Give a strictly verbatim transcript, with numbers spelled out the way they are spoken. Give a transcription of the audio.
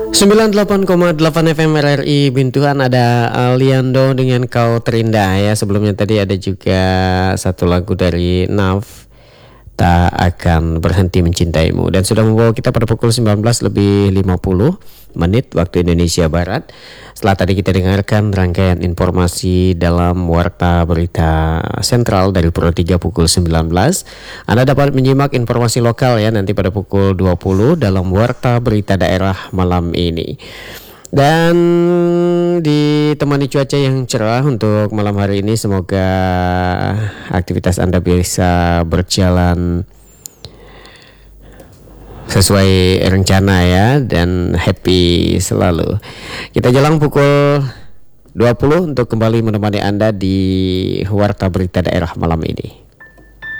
sembilan puluh delapan koma delapan F M R R I Bintuan, ada Aliando dengan Kau Terindah ya. Sebelumnya tadi ada juga satu lagu dari Naf, Tak Akan Berhenti Mencintaimu. Dan sudah membawa kita pada pukul sembilan belas lebih lima puluh menit waktu Indonesia Barat. Setelah tadi kita dengarkan rangkaian informasi dalam Warta Berita Sentral dari Pro tiga pukul sembilan belas. Anda dapat menyimak informasi lokal ya nanti pada pukul dua puluh dalam Warta Berita Daerah malam ini. Dan ditemani cuaca yang cerah untuk malam hari ini, semoga aktivitas Anda bisa berjalan sesuai rencana ya, dan happy selalu. Kita jelang pukul dua puluh untuk kembali menemani Anda di Warta Berita Daerah malam ini.